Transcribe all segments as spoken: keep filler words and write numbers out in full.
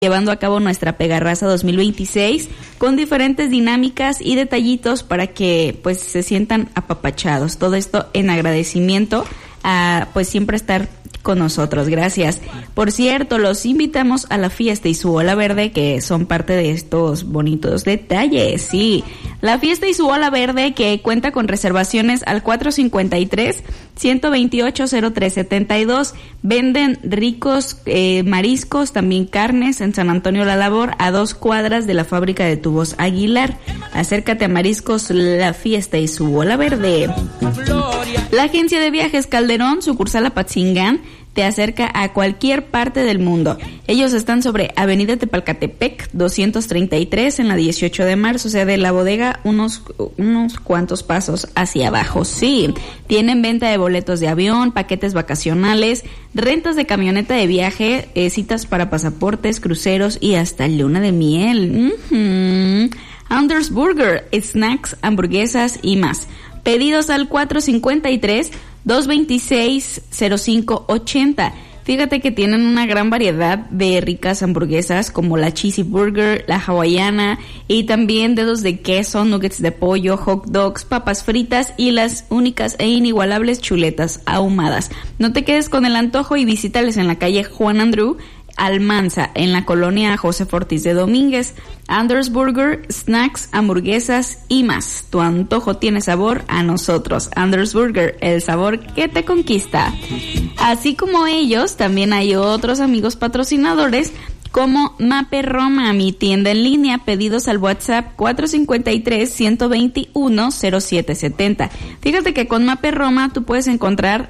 llevando a cabo nuestra Pegarraza dos mil veintiséis con diferentes dinámicas y detallitos para que pues se sientan apapachados. Todo esto en agradecimiento a pues siempre estar con nosotros. Gracias. Por cierto, los invitamos a la fiesta y su ola verde, que son parte de estos bonitos detalles. Sí, la fiesta y su ola verde, que cuenta con reservaciones al cuatro cincuenta y tres, ciento veintiocho, cero tres setenta y dos. Venden ricos eh, mariscos, también carnes en San Antonio La Labor, a dos cuadras de la fábrica de tubos Aguilar. Acércate a Mariscos La Fiesta y su ola verde. La agencia de viajes Calderón, sucursal Apatzingán, te acerca a cualquier parte del mundo. Ellos están sobre Avenida Tepalcatepec doscientos treinta y tres en la dieciocho de marzo, o sea, de la bodega unos unos cuantos pasos hacia abajo. Sí, tienen venta de boletos de avión, paquetes vacacionales, rentas de camioneta de viaje, eh, citas para pasaportes, cruceros y hasta luna de miel. Uh-huh. Anders Burger, snacks, hamburguesas y más. Pedidos al cuatro cincuenta y tres, dos veintiséis, cero cinco ochenta. Fíjate que tienen una gran variedad de ricas hamburguesas como la Cheesy Burger, la hawaiana y también dedos de queso, nuggets de pollo, hot dogs, papas fritas y las únicas e inigualables chuletas ahumadas. No te quedes con el antojo y visítales en la calle Juan Andrew Almanza, en la colonia José Ortiz de Domínguez. Anders Burger, snacks, hamburguesas y más. Tu antojo tiene sabor a nosotros. Anders Burger, el sabor que te conquista. Así como ellos, también hay otros amigos patrocinadores como Mape Roma, mi tienda en línea. Pedidos al WhatsApp cuatro cincuenta y tres, ciento veintiuno, cero siete setenta. Fíjate que con Mape Roma tú puedes encontrar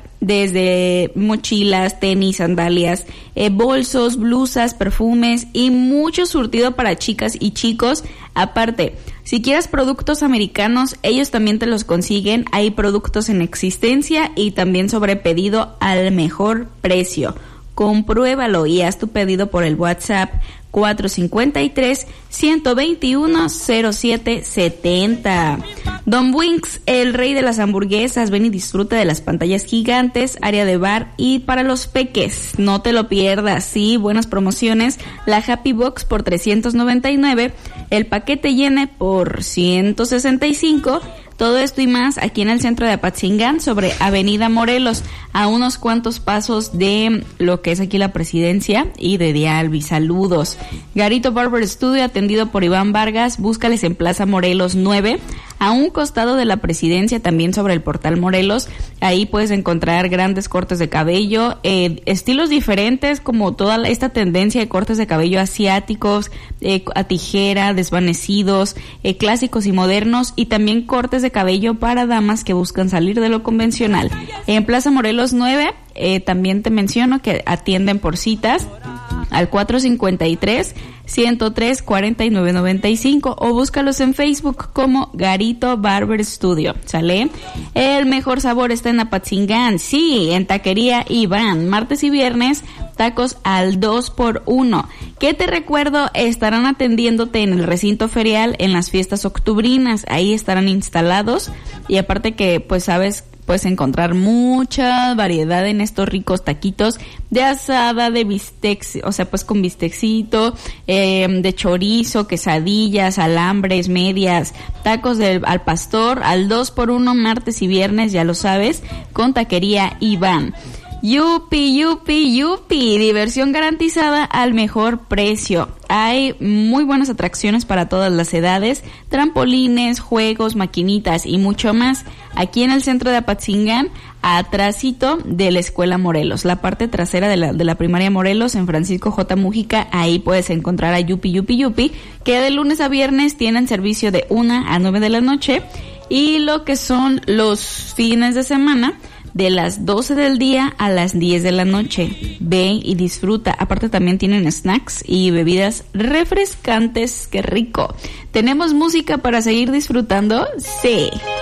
desde mochilas, tenis, sandalias, eh, bolsos, blusas, perfumes y mucho surtido para chicas y chicos. Aparte, si quieres productos americanos, ellos también te los consiguen. Hay productos en existencia y también sobre pedido al mejor precio. Compruébalo y haz tu pedido por el WhatsApp cuatro cincuenta y tres, ciento veintiuno, cero siete setenta. Don Winks, el rey de las hamburguesas. Ven y disfruta de las pantallas gigantes, área de bar y para los peques. No te lo pierdas. Sí, buenas promociones. La Happy Box por trescientos noventa y nueve. El paquete llene por ciento sesenta y cinco. Todo esto y más aquí en el centro de Apatzingán, sobre Avenida Morelos, a unos cuantos pasos de lo que es aquí la Presidencia y de Dialbi. Saludos. Garito Barber Studio, atendido por Iván Vargas. Búscales en Plaza Morelos nueve, a un costado de la Presidencia, también sobre el Portal Morelos. Ahí puedes encontrar grandes cortes de cabello, eh, estilos diferentes, como toda esta tendencia de cortes de cabello asiáticos, eh, a tijera, desvanecidos, eh, clásicos y modernos, y también cortes de cabello para damas que buscan salir de lo convencional. En Plaza Morelos nueve, eh, también te menciono que atienden por citas al cuatro cincuenta y tres, ciento tres, cuarenta y nueve noventa y cinco, o búscalos en Facebook como Garito Barber Studio. ¿Sale? El mejor sabor está en Apatzingán. Sí, en Taquería Iván. Martes y viernes, tacos al dos por uno. ¿Qué te recuerdo? Estarán atendiéndote en el recinto ferial en las fiestas octubrinas. Ahí estarán instalados. Y aparte que, pues, sabes, puedes encontrar mucha variedad en estos ricos taquitos de asada, de bistec, o sea, pues con bistecito, eh, de chorizo, quesadillas, alambres, medias, tacos del, al pastor, al dos por uno, martes y viernes, ya lo sabes, con Taquería Iván. Yupi, yupi, yupi, diversión garantizada al mejor precio. Hay muy buenas atracciones para todas las edades, trampolines, juegos, maquinitas y mucho más. Aquí en el centro de Apatzingán, atrásito de la Escuela Morelos, la parte trasera de la, de la primaria Morelos, en Francisco J. Mújica. Ahí puedes encontrar a Yupi, yupi, yupi, que de lunes a viernes tienen servicio de una a nueve de la noche, y lo que son los fines de semana, de las doce del día a las diez de la noche. Ven y disfruta. Aparte también tienen snacks y bebidas refrescantes. ¡Qué rico! ¿Tenemos música para seguir disfrutando? Sí.